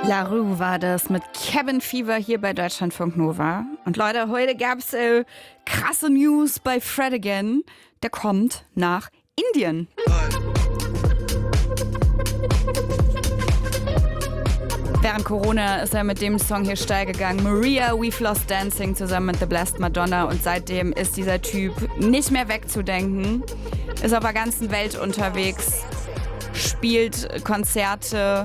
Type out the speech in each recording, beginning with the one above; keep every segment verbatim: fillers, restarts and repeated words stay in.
La Rue war das mit Cabin Fever hier bei Deutschlandfunk Nova. Und Leute, heute gab's äh, krasse News bei Fred Again. Der kommt nach Indien. Während Corona ist er mit dem Song hier steil gegangen. Maria, We've Lost Dancing zusammen mit The Blessed Madonna. Und seitdem ist dieser Typ nicht mehr wegzudenken. Ist auf der ganzen Welt unterwegs, spielt Konzerte,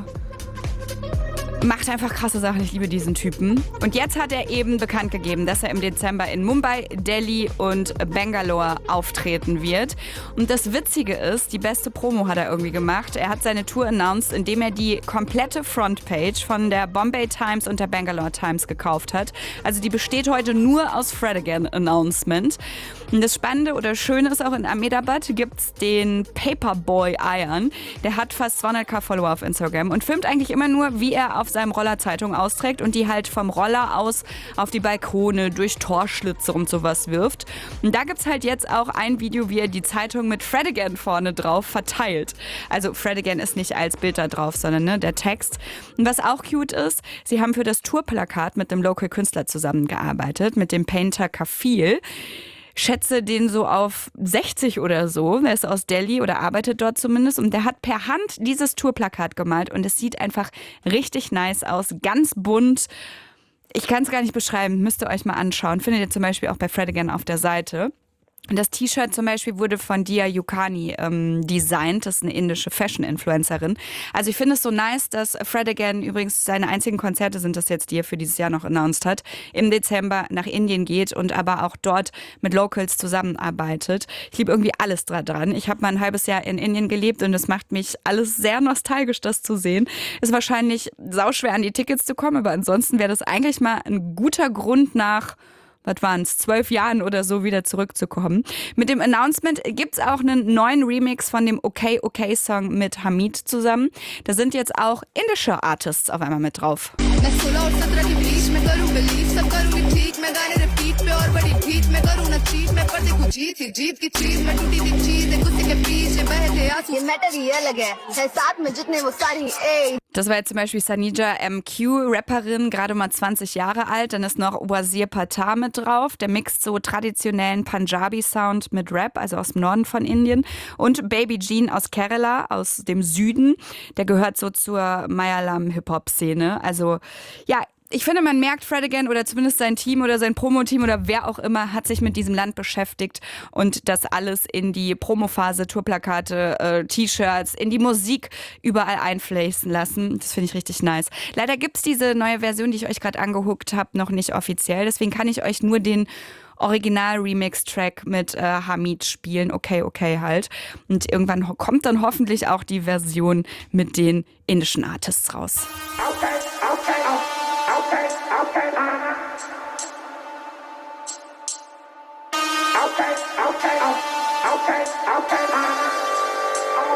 macht einfach krasse Sachen. Ich liebe diesen Typen. Und jetzt hat er eben bekannt gegeben, dass er im Dezember in Mumbai, Delhi und Bangalore auftreten wird. Und das Witzige ist, die beste Promo hat er irgendwie gemacht. Er hat seine Tour announced, indem er die komplette Frontpage von der Bombay Times und der Bangalore Times gekauft hat. Also die besteht heute nur aus Fred Again Announcement. Und das Spannende oder Schöne ist auch, in Ahmedabad gibt es den Paperboy Iron. Der hat fast zweihunderttausend Follower auf Instagram und filmt eigentlich immer nur, wie er auf seinem Roller Zeitung austrägt und die halt vom Roller aus auf die Balkone, durch Torschlitze und sowas wirft. Und da gibt's halt jetzt auch ein Video, wie er die Zeitung mit Fred Again vorne drauf verteilt. Also Fred Again ist nicht als Bild da drauf, sondern ne, der Text. Und was auch cute ist, sie haben für das Tourplakat mit einem Local-Künstler zusammengearbeitet, mit dem Painter Kafil. Schätze den so auf sechzig oder so. Er ist aus Delhi oder arbeitet dort zumindest. Und der hat per Hand dieses Tourplakat gemalt. Und es sieht einfach richtig nice aus. Ganz bunt. Ich kann es gar nicht beschreiben. Müsst ihr euch mal anschauen. Findet ihr zum Beispiel auch bei Fred Again auf der Seite. Und das T-Shirt zum Beispiel wurde von Dia Yukani ähm, designt. Das ist eine indische Fashion-Influencerin. Also ich finde es so nice, dass Fred Again, übrigens seine einzigen Konzerte sind das jetzt, die er für dieses Jahr noch announced hat, im Dezember nach Indien geht und aber auch dort mit Locals zusammenarbeitet. Ich liebe irgendwie alles dran. Ich habe mal ein halbes Jahr in Indien gelebt und es macht mich alles sehr nostalgisch, das zu sehen. Ist wahrscheinlich sauschwer an die Tickets zu kommen, aber ansonsten wäre das eigentlich mal ein guter Grund nach... was waren es, zwölf Jahren oder so wieder zurückzukommen. Mit dem Announcement gibt es auch einen neuen Remix von dem Okay Okay Song mit Hamid zusammen. Da sind jetzt auch indische Artists auf einmal mit drauf. Das war jetzt zum Beispiel Sanija M Q, Rapperin, gerade mal zwanzig Jahre alt. Dann ist noch Wazir Pattar mit drauf. Der mixt so traditionellen Punjabi-Sound mit Rap, also aus dem Norden von Indien. Und Baby Jean aus Kerala, aus dem Süden. Der gehört so zur Malayalam-Hip-Hop-Szene. Also ja, ich finde, man merkt, Fred Again oder zumindest sein Team oder sein Promo-Team oder wer auch immer hat sich mit diesem Land beschäftigt und das alles in die Promophase, Tourplakate, äh, T-Shirts, in die Musik überall einfließen lassen. Das finde ich richtig nice. Leider gibt es diese neue Version, die ich euch gerade angeguckt habe, noch nicht offiziell. Deswegen kann ich euch nur den Original-Remix-Track mit äh, Hamid spielen. Okay, okay halt. Und irgendwann ho- kommt dann hoffentlich auch die Version mit den indischen Artists raus. Okay, okay, okay. Okay, okay, uh-huh. Okay, okay, okay, okay, uh-huh.